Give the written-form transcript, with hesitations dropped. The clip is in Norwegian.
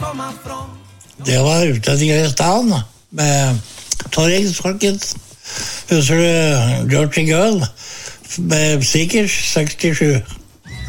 Det var utlendinger I stan med Torringsfolket. Husker du Georgie Girl med Seekers 67?